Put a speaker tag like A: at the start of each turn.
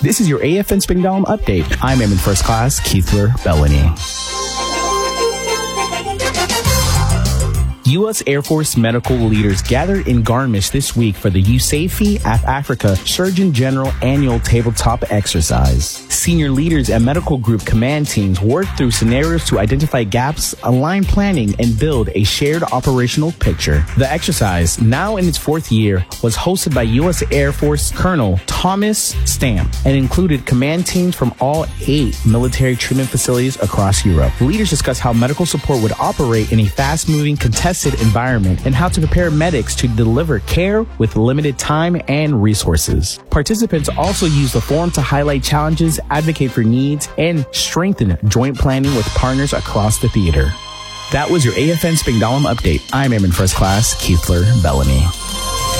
A: This is your AFN Spingdalum update. I'm Airman First Class Keithler Bellany. U.S. Air Force medical leaders gathered in Garmisch this week for the USAFE Africa Surgeon General Annual Tabletop Exercise. Senior leaders and medical group command teams worked through scenarios to identify gaps, align planning, and build a shared operational picture. The exercise, now in its fourth year, was hosted by U.S. Air Force Colonel Thomas Stamp and included command teams from all 8 military treatment facilities across Europe. Leaders discussed how medical support would operate in a fast-moving, contested environment and how to prepare medics to deliver care with limited time and resources. Participants also used the forum to highlight challenges, advocate for needs, and strengthen joint planning with partners across the theater. That was your AFN Spingdalum update. I'm Airman First Class Keithler Bellany.